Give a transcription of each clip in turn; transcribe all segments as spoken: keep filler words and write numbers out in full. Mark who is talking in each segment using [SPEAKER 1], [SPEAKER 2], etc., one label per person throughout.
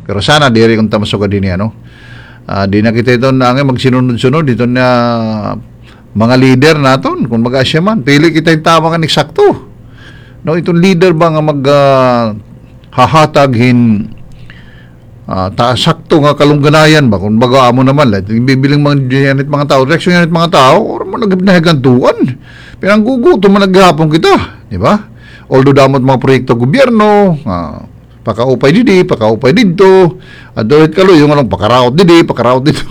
[SPEAKER 1] Pero sana diri kung tamasuka din ano. Uh, di na kita ito na magsinunod-sunod dito na mga leader naton kung mag-asya man pili kita yung tama kan eksakto. No, itong leader ba nga mag uh, hahatag hin uh, taasakto nga kalungganayan ba kung baga amo naman la bibiling mga diyanit mga tao direksyon yan mga tao or mo nagnahigantuan pinangguguto man naghapon kita, di ba? Although damot mga proyekto gobyerno uh, pakaupay didi pakaupay dito at doit kalo yung anong pakaraot didi pakaraot dito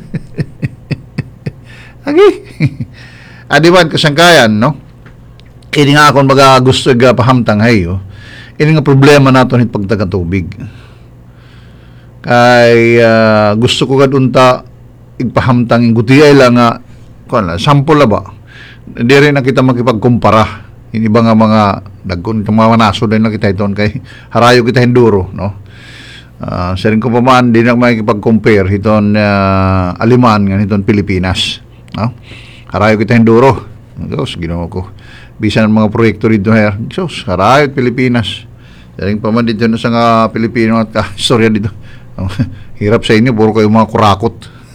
[SPEAKER 1] okay. Adiwan kasangkayan no ini nga akong baga gusto ga pahamtang hayo ini nga problema naton hit pagtagatubig kay uh, gusto ko kadunta igpahamtang ingutiyay lang nga kun sample ba di rin na kita makipagkumpara yung iba nga mga nagkun mga manaso din na kita iton kay harayo kita hinduro no uh, sa rin ko pa man di na makipag-compare hiton uh, Aliman nga hiton Pilipinas no harayo kita hinduro Diyos ginawa ko bisan mga proyekto dito her Diyos harayo Pilipinas sa rin pa man dito na sa nga Pilipino at ah, istorya dito hirap sa inyo puro kayo mga kurakot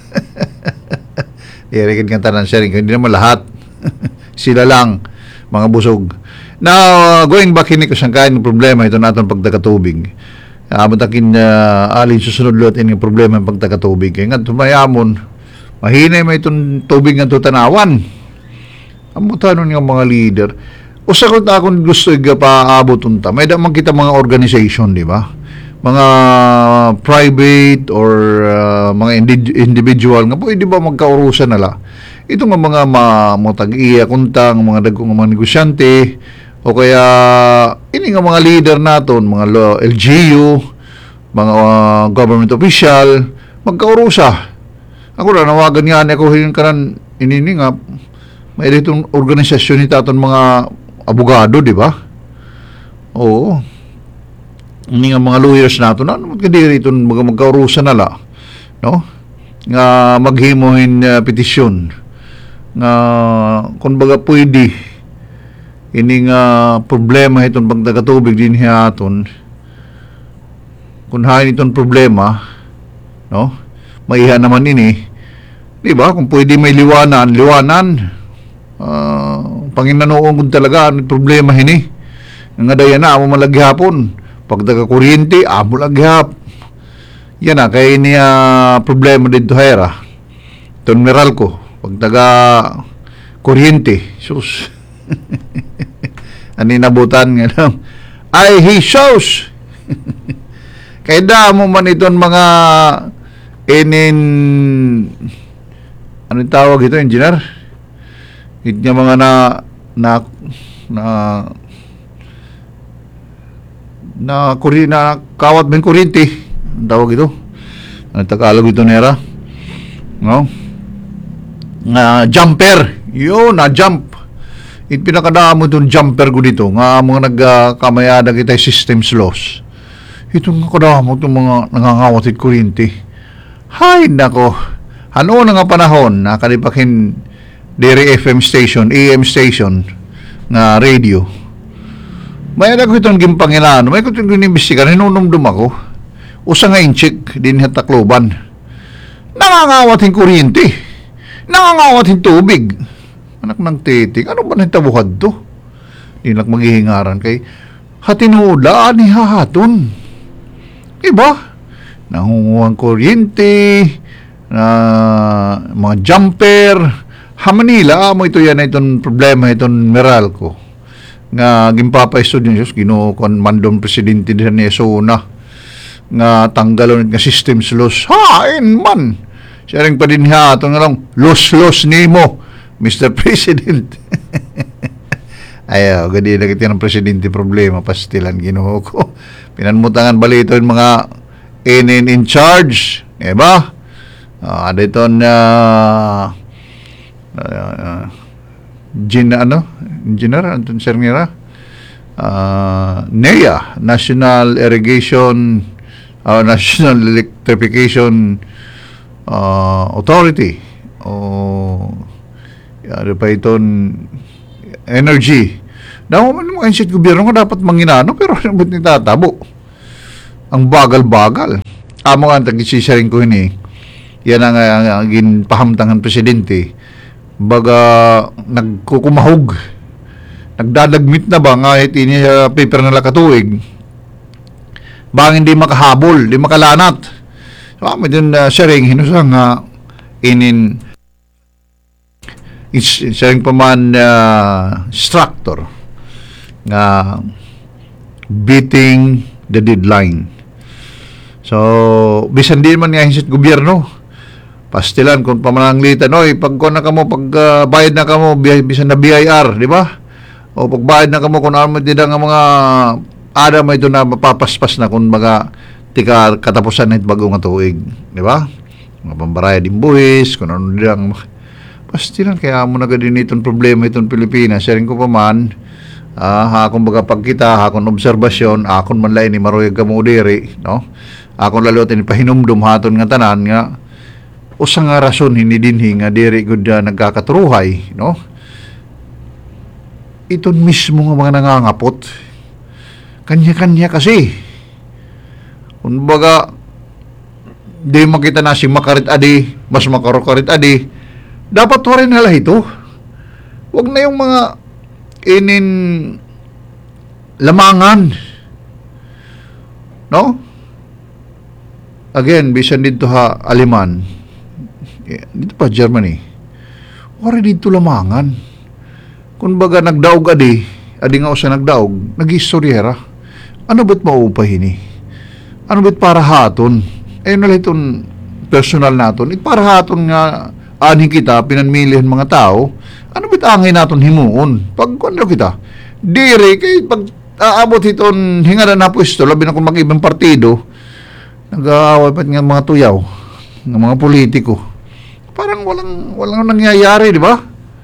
[SPEAKER 1] irikin kang tanan sa rin hindi naman lahat sila lang mga busog. Now, uh, going back ini ko siyang kain ng problema ito natin pagtakatubig. Uh, matakin uh, alin susunod lot ini problema ng pagtakatubig. Kaya nga tumayamon, mahinay may itong tubig ng tutanawan. Ang mutanon ng mga leader. O sa kung akong gusto iga paabot unta, may damang kita mga organization, di ba? Mga private or uh, mga indi- individual nga po, di ba magkaurusan nala? Ito nga mga matag-iya kuntang, mga dagkong mga negosyante, o kaya ini nga mga leader naton, mga L G U, mga uh, government official, magkaurusa. Ako na, nawagan nga ako yung kanan, inini nga, may itong organisasyon ni taton mga abogado, di ba? Oo. Ini nga mga lawyers naton, ano magkadiri itong mga magkaurusa nala, no? Nga maghimohin uh, petisyon nga kung baga pwede ini nga problema itong pagtagatubig din hiaton kung hain itong problema no maiha naman ini di ba kung pwede may liwanan liwanan uh, Panginoon kung talaga ang problema hini nga daya na amo malaghapon pagtaga kuryente amo laghap yan na kay ini uh, problema dito hera ton meral ko pag taga kuryente sus ani nabutan nga lang ay Jesus kaya da mo man iton mga inin anong tawag ito engineer it nga mga na na na na kuri na kawat men kuryente ang tawag ito ang Tagalog ito nera no nga uh, jumper yun na jump it pinakadamo itong jumper ko dito nga mga nagkamayada uh, kita systems loss itong kadamo itong mga nangangawat at kuryente hay nako ano na nga panahon na kalipakin diri F M station A M station nga radio may anak ko itong gimpangilano may ko itong ginimbistigan hinunumdum ako usa nga inchik din hatakloban nangangawat yung kuryente nangangawat yung tubig anak ng titik ano ba nagtabuhad to di nak maghihingaran kay hatinuda ni hahaton iba nangunguhang kuryente na mga jumper ha Manila mo ito yan itong problema itong meral ko nga gimpapaiso din Diyos ginukon mandong presidente din ni Sona nga tanggalon nga systems loss hain man sharing pa din ha ito nga lang los-los ni mo Mister President ayaw gadi na kita ng presidente problema pastilan ginuho ko pinanmutangan balito yung mga in, in, in charge eh ba uh, ada ito na uh, Gin, ano engineer Anton Sernira uh, N E A National Irrigation uh, National Electrification Uh, authority o ano pa iton energy daw man mga insit gobyerno nga dapat manginano pero ba't nitatabo ang bagal-bagal amo nga tagisisaring ko ini, yan ang, ang, ang ginpahamtangan presidente, baga nagkukumahog, nagdadagmit na ba nga iti niya paper na lakatuig, bang hindi makahabol, hindi makalanat. So, may din uh, sharing, hinusang nga, uh, inin, sharing pa man uh, instructor, nga, beating the deadline. So, bisan din man nga hisit gobyerno, pastilan kung pamananglitan, oy, pag ko na kamo, pag uh, bayad na kamo, bisan na B I R, di ba? O pag bayad na kamo, kung ano din ang mga ada mo ito na mapapaspas na kung baga tika katapusan na ito bagong tuig, di ba? Mga pambaraya din buwis, kung ano din ang pastilan, kaya mo na din itong problema itong Pilipinas. Sharing ko pa man, uh, hakong baga pagkita, hakong obserbasyon, hakong man lain ni maruyag ka mo diri, no? Akong lalo tin pahinumdum haton nga tanan nga usa nga rason hindi dinhi nga diri gud uh, nagkakatruhay, no? Iton mismo nga mga nangangapot kanya-kanya kasi kumbaga di makita na si makarit adi mas makarokarit adi dapat warin hala ito, wag na yung mga inin lamangan, no? Again, bisan dito ha, Aliman, dito pa Germany, wari dito lamangan. Kung baga nagdaog adi, adi nga usa nagdaog, nag-istoryera. Ano ba't maupay ni? Ano ba't para haton? Eh, naliton personal naton. It para haton nga, aning kita, pinanmilihan mga tao, ano ba't angay naton himuon? Pag ano kita, dire, kay pag aabot iton, hingaran na pwesto, labi na kung mag-ibang partido, nag-aaway pa nga mga tuyaw ng mga politiko. Parang walang walang nangyayari, di ba?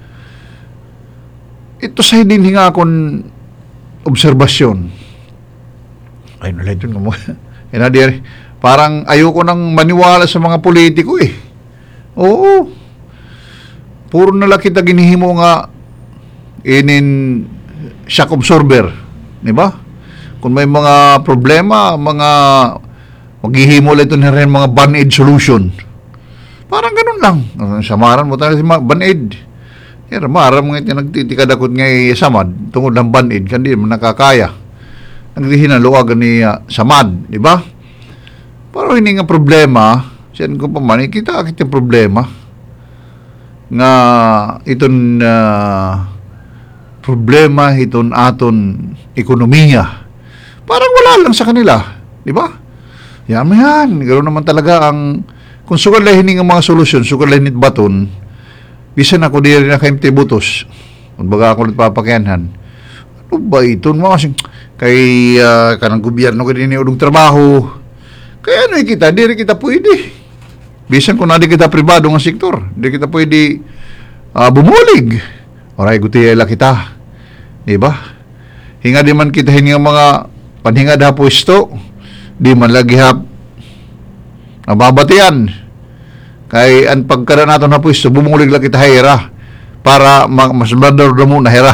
[SPEAKER 1] Ito sa hindi nga akong obserbasyon. Ay, nalito nga mo. Parang ayoko nang maniwala sa mga politiko eh. Oo. Puro na lang kita ginihimo nga inin shock absorber. Di ba? Kung may mga problema, mga maghihimol ito na rin mga band-aid solution. Parang ganun lang. Samaran mo tayo si band-aid. Yan, maram nga ito nagtitikadakot nga samad tungod ng band-aid. Kandi mo nakakaya. Naghihinaluagan ni uh, samad. Di ba? Pero hindi nga problema. Siyan ko pa man, kita kita problema. Nga itong uh, problema itong aton ekonomiya. Parang wala lang sa kanila. Di ba? Yan mo yan. Ganoon naman talaga ang kung sugal lahin ng mga solusyon, sugal lahin it baton, bisan ako di rin nakaimti butos. Kung baga ako nagpapakyanhan. Ano ba ito? Mga kay uh, kanang gobyerno ka din yung trabaho. Kaya ano kita, di rin kita pwede. Bisan kung na di kita pribado ng sektor, di kita pwede uh, bumulig. Oray, gutiyela kita. Diba? Hinga di man kita hinga mga panhinga da pwesto. Di man lagi hap nababatian kay ang pagkara nato na pwesto bumulig lang kita hera para mas blador na muna hera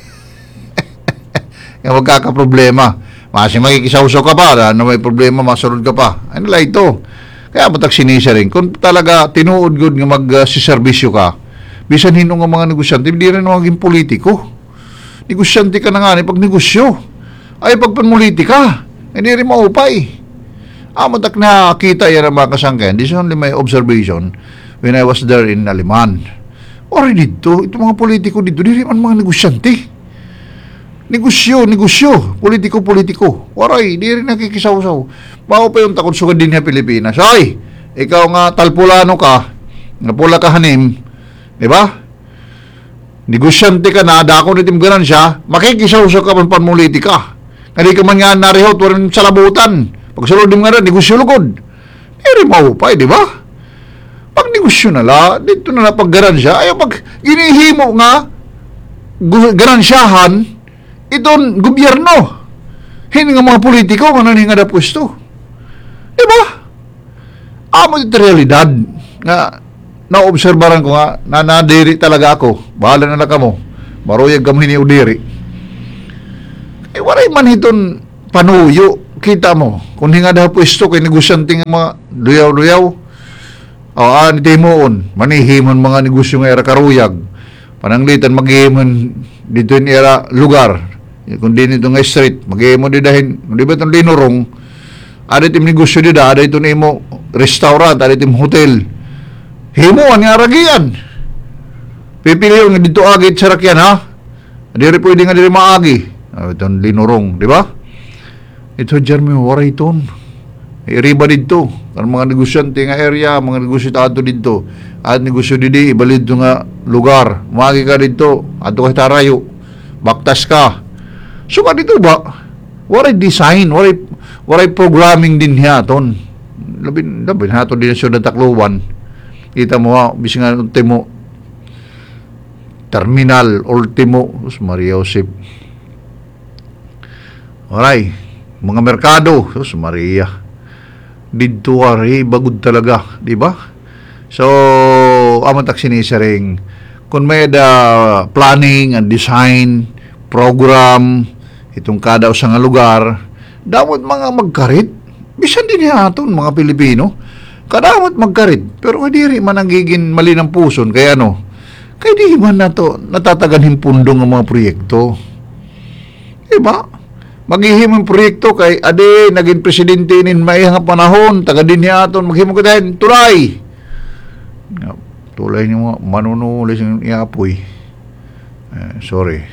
[SPEAKER 1] kaya magkakaproblema kasi makikisawsaw ka pa na may problema masunod ka pa ano lang ito kaya matag sinisa rin kung talaga tinuod good nga magsiservisyo ka bisan hinong nga mga negosyante hindi rin maging politiko negosyante ka na nga pag negosyo ay pagpanpolitika hindi rin maupay. Ah, matak na kita yan ang mga kasangkayan. This is only my observation when I was there in Aliman. Ori dito, ito mga politiko dito, di rin mga negosyante. Negosyo, negosyo. Politiko, politiko. Waray, di rin nakikisaw-saw. Bao pa yung takot sugad din niya Pilipinas. Ay, ikaw nga talpulano ka, napula ka hanim, di ba? Negosyante ka na, dako nitim ganan siya, makikisaw-saw ka man panpolitika. Hindi ka man nga narihot, warin sa labutan. Pag sulod din nga na, negosyo lugod. Hindi maupay, di ba? Pag negosyo na la, dito na napaggaran siya, ay pag ginihimo nga, garansyahan, itong gobyerno. Hindi nga mga politiko, manan nga na pwesto. Di ba? Amo ito realidad. Nga, naobserbaran ko nga, na nadiri talaga ako. Bahala na lang ka mo. Maruyag kami ni Udiri. Eh, waray man itong panuyo kita mo, kung hinga daw pwesto kay negosyante nga mga luyaw-luyaw, o ani timoon, manihimon mga negosyo nga era karuyag, pananglitan maghihimon dito yung era lugar, kung di nito nga street, maghihimon di dahin, kung di ba itong linurong, ada itim negosyo di da, ada ito na imo restaurant, ada itim hotel, himuan nga ragian, pipili yung dito agit sa rakyan ha, di rin pwede nga di rin maagi, itong linurong, di ba? Ito dyan may waray ton. Iriba dito. Ang mga negosyante nga area, mga negosyo tato dito. At negosyo dito, ibalid dito nga lugar. Magi ka dito. Ato ka tarayo. Baktas ka. So ka dito ba? Waray design. Waray, waray programming din hiyaton. Labin, labin hato din siya na takluwan. Kita mo ha, bising nga ultimo terminal, ultimo. Maria Josep. Waray. Mga merkado, sus Maria, dito ari bagod talaga, di ba? So, amang tak sinisaring, kung may da planning and design, program, itong kada usang lugar, dapat mga magkarit, bisan din aton mga Pilipino, kadamot magkarit, pero hindi rin man nagiging mali ng puson, kaya ano, kaya di man na to, natatagan himpundong ang mga proyekto. Diba? Maghihim ang proyekto kay ade naging presidente nin may nga panahon taga din niya aton maghimo ko dahil tulay tulay niyo manunulis ng iapoy eh, sorry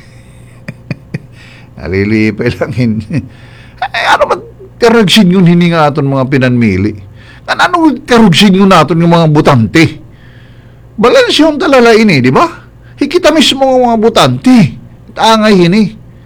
[SPEAKER 1] alilipay lang hin ay ano ba karugsin yun hininga aton mga pinanmili kan ano karugsin yun naton yung mga butante balansyon talala ini di ba hikita mismo ng mga butante tangay hini.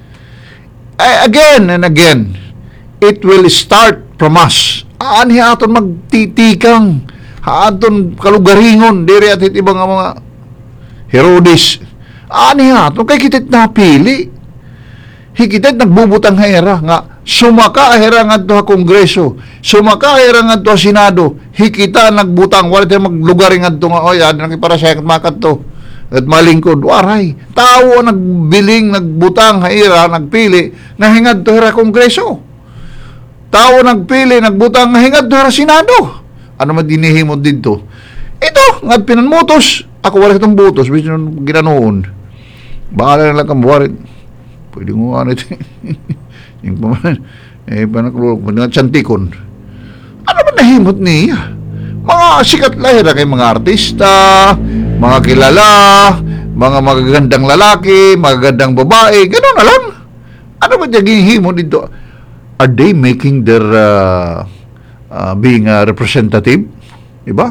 [SPEAKER 1] Again and again, it will start from us. Ani aton magtitikang, aton kalugaringon, diri at ibang mga Herodes. Ani aton kay kitit napili. Hikitit nagbubutang hera nga sumaka hera ngadto ha Kongreso, sumaka hera ngadto ha Senado. Hikita nagbutang wala tayo maglugaring ngadto nga oy, ano nang para sa makat to. At malingkod, waray, tao nagbiling, nagbutang, haira, nagpili, nahingad to hira Kongreso. Tao nagpili, nagbutang, nahingad to hira Senado. Ano man dinihimod dito? Ito, nga pinanmutos. Ako wala itong butos, bis nung ginanoon. Bahala na lang kang buwarin. Pwede mo ano ito. Yung paman, eh, panakulog, chantikon. Ano man nahimot niya? Mga sikat lahira kay mga artista, mga kilala, mga magagandang lalaki, magagandang babae, gano'n na lang. Ano ba yung himo dito? Are they making their uh, uh, being a representative? Diba?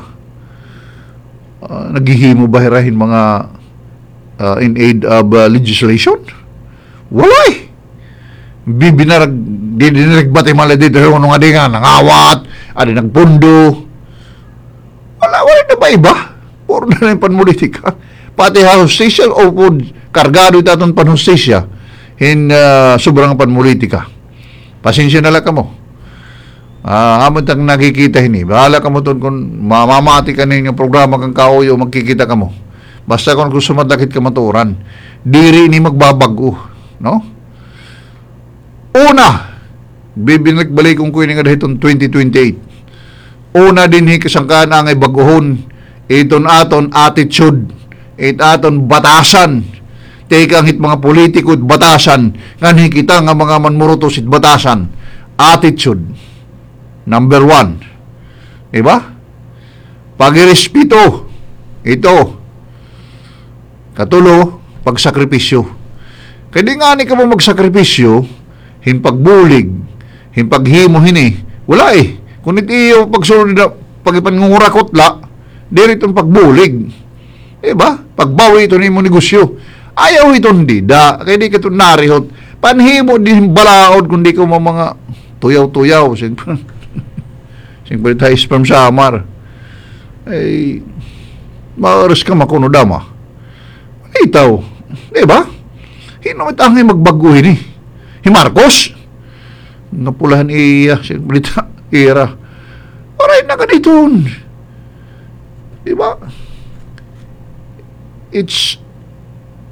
[SPEAKER 1] Uh, naghihimo ba hirahin mga uh, in aid of uh, legislation? Wala eh. Bibinarag, dinirigbati mala dito, ano nga di nga, nangawat, ada nagpundo. Wala, wala na ba iba? Puro na lang panmulitika. Pati ha, hostisya o po, kargado ito atong panhostisya in uh, sobrang panmulitika. Pasensya na lang ka mo. Uh, amon tang nakikita hini. Bahala ka mo ton kung mamamati ka ninyong programa kang kauyo, magkikita ka mo. Basta kung gusto madakit ka maturan, diri ni magbabago. No? Una, bibinalik-balik kong kunin nga dahil twenty twenty-eight. Una din hikasangkaan ang ibaguhon iton aton attitude, it aton batasan, tekang hit mga politiko at batasan, nga kita nga mga manmurutos it batasan, attitude, number one. Diba? Pagirespito, ito, katulo, pagsakripisyo. Kaya di nga ni ka mo magsakripisyo, himpagbulig, himpaghimo hini, wala eh. Kung iti iyo pagsunod na pagipangungurakotla, diri itong pagbulig. Diba? Pagbawi ito ni mo negosyo. Ayaw ito hindi da. Kaya di ka ito narihot. Panhimo din balaod kung di ka mga tuyaw-tuyaw. Siyempre, siyempre tayo sperm samar. Ay, maaras ka makunodama. Itaw. Diba? Hino itangay magbaguhin eh. Si Marcos. Napulahan iya. Siyempre ta. Ira. Aray na ka dito. Diba? It's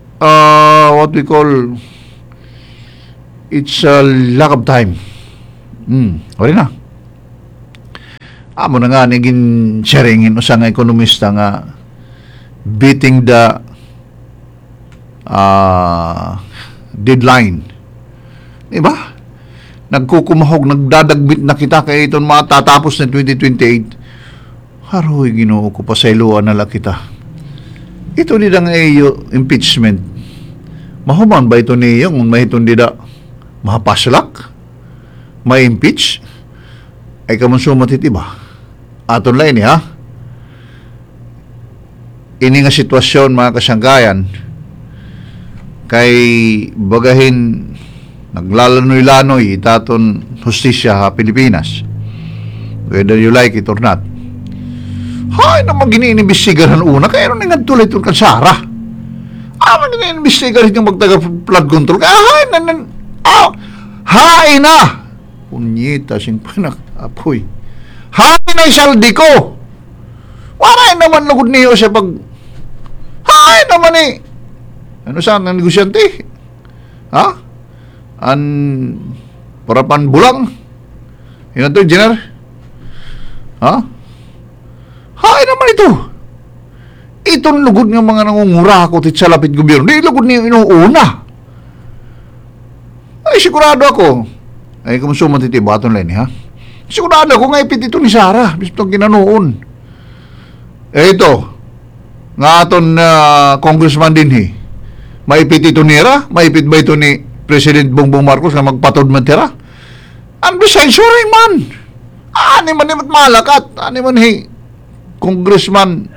[SPEAKER 1] uh, what we call it's a lack of time. Hmm, wala na. Amo na nga naging sharingin o sa nga ekonomista nga beating the uh, deadline. Diba? Nagkukumahog, nagdadagbit na kita kaya itong matatapos na twenty twenty-eight. Haroy, Ginoo ko, pasayloan na lang kita. Ito nila nga iyo impeachment. Mahuman ba ito niyo kung may itong nila mahapaslak? May impeach? Ay kaman sumatit iba. Aton lang ini ha? Ini nga sitwasyon mga kasangkayan kay bagahin naglalanoy-lanoy itaton hustisya ha Pilipinas, whether you like it or not. Hay naman giniinibestigaran una kaya rin nga tulad ito kansara. Ah, giniinibestigaran yung magtaga flood control kaya hay na na ah, hay na punyita sing panakapoy hay na isaldi ko waray naman lugod niyo siya pag hay naman eh ano saan ang negosyante ha an parapan bulang yun ito Jenner ha hay naman ito itong lugod ng mga nangungura ko tit sa lapit gobyerno di lugod niyo inuuna ay sigurado ako ay kumusuman titi baton lang ha sigurado ako nga ipit ito ni Sara bis itong kinanoon eh ito nga aton uh, congressman din eh maipit ito nira maipit ba ito ni President Bongbong Marcos na magpatod man tira? And besides, sure man. Ani man naman malakat. Ani man hey, Congressman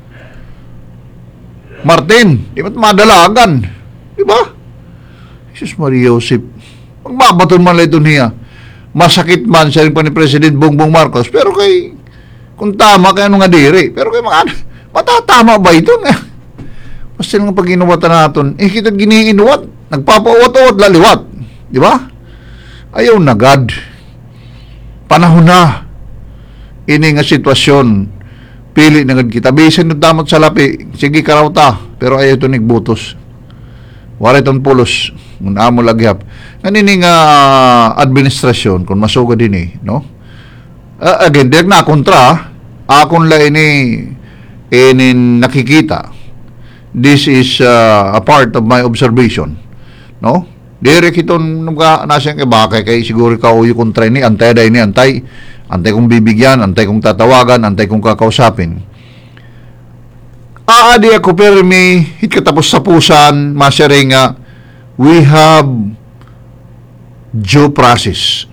[SPEAKER 1] Martin. Di ba't madalagan? Di ba? Jesus Maria Joseph. Magbabaton man lang ito niya. Masakit man siya rin pa ni President Bongbong Marcos. Pero kay, kung tama kaya ano nga diri. Pero kay mga, matatama ba ito nga? Basta nga pag inuwatan natin, eh kita giniinuwat. Nagpapauwat-uwat laliwat. Di ba? Ayaw na God. Panahon na. Ini nga sitwasyon. Pili na God kita. Bisan yung damot sa lapi. Sige karaw ta. Pero ayaw ito nigbutos. Wala itong pulos. Muna mo lagyap. Ganini nga uh, administrasyon. Kung masuga din eh. No? Uh, again, direk na kontra. Akon la ini inin nakikita. This is uh, a part of my observation. No? Direk iton mga nasang ibakay kay siguro ka uyo kontra ni antay day ni antay antay kong bibigyan, antay kong tatawagan, antay kong kakausapin. Aadi ako permi hit katapos sa pusan masering nga we have due process.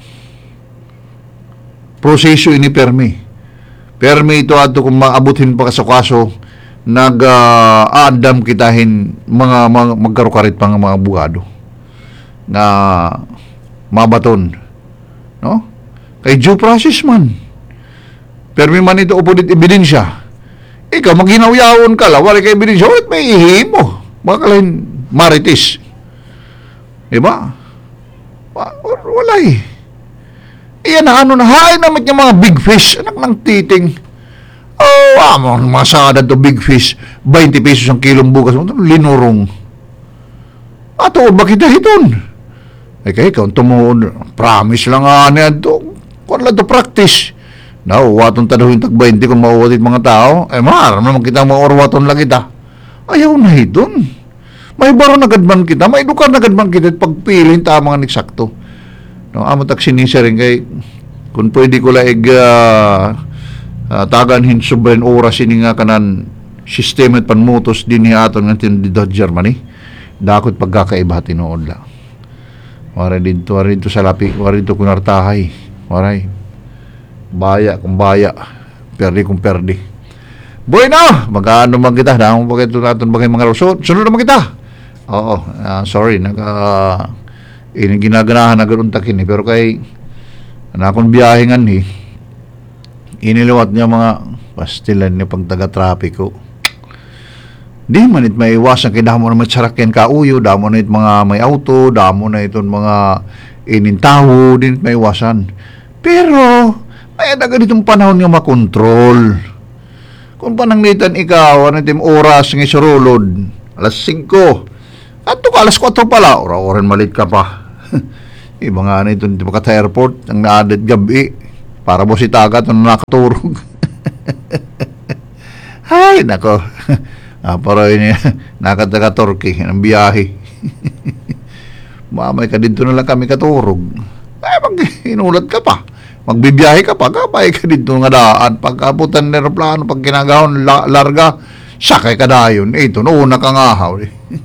[SPEAKER 1] Proseso ini permi. Permi ito ato kung maabutin pa sa kaso nag-aandam uh, kitahin mga, mga magkarukarit pang mga abogado na mabaton no kay due process man permi man ito upodit ebidensya ikaw maghinawyaon ka la wala kay ebidensya wala may ihimo baka lang maritis diba wala eh iyan na ano na hain naman yung mga big fish anak ng titing. Oh, amon masada to big fish, twenty pesos ang kilong bukas, linurong. Ato bakit dahiton? Ay kay ikaw tumuon, promise lang nga niya to. Kung lang to practice. Now, waton taduhin tag twenty kung mauwatit mga tao, ay maram naman kita mga orwaton lang kita. Ayaw na hiton. May baro na gadman kita, may edukar na gadman kita pagpilin ta mga niksakto. No, amo tak sinisa rin kay kung pwede ko laig uh, Uh, tagan hin sobrang oras ini nga kanan sistema at panmutos din ni aton ng tindidot Germany dakot pagkakaiba tinuod la wala dito wala dito sa lapi wala dito kunartahay waray baya kung baya perdi kung perdi boy na mag-ano man kita dahong pag ito natin bagay mga rason sunod naman kita oo uh, sorry nag uh, ini ginaganahan na garuntakin eh pero kay anakon biyahingan eh iniluwat niya mga pastilan niya pag taga-trapiko. Di man it may iwasan kay damo na matsarakin ka uyo, damo na it mga may auto, damo na itong mga inintaho, din may iwasan. Pero, may agad itong panahon nga makontrol. Kung pananglitan ikaw, ano itong oras nga surulod, alas singko, at to ka alas kwatro pala, ora-oran malit ka pa. Iba nga na ito, di ba ka airport, ang naadat gabi, para mo si taga ito na nakaturog. Ay, nako. Ah, pero yun, nakataga-Turkey, ang biyahe. Mamay ka dito na lang kami katurog. Ay, pag inulat ka pa, magbibiyahe ka pa, kapay ka dito nga daan. Pagkaputan ng aeroplano, pag kinagahon, la, larga, sakay ka na yun. Eh, ito, noon na kang ahaw.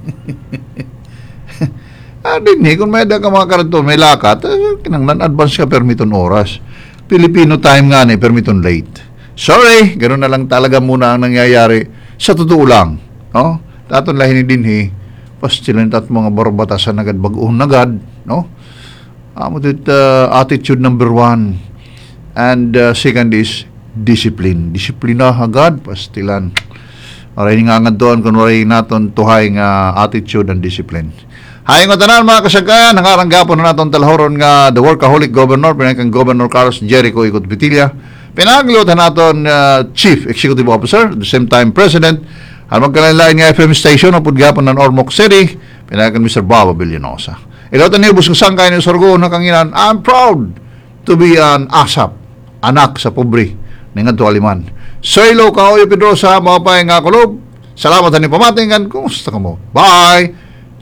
[SPEAKER 1] Ah, din eh, kung may da ka mga karanto, may lakat, eh, kinanglan, advance ka permiton oras. Filipino time nga na, permiton late. Sorry, ganoon na lang talaga muna ang nangyayari. Sa totoo lang, no? Taton lahin din he, pastilan tat mga barbatasan agad bagoon agad, no? Amo dit uh, attitude number one. And uh, second is discipline. Disiplina agad, pastilan. Maray nga nga doon, kung maray naton tuhay nga attitude and discipline. Hay nga tanan mga kasagayan, nangaranggapon na naton talhoron nga the workaholic governor, pinakang Governor Carlos Jericho Ikot Pitilla. Pinaglutan naton uh, Chief Executive Officer, at the same time President, ang magkalain nga F M station o pudgapon ng Ormoc City, pinagkan Mister Baba Villanosa. Ilotan niyo busong sangkay ni Sorgo na kanginan, I'm proud to be an asap, anak sa pobre, ng Aliman. So ilo ka, Oyo Pedrosa, mga pahing nga kulob. Salamat sa ni pamatingan, kumusta ka mo? Bye!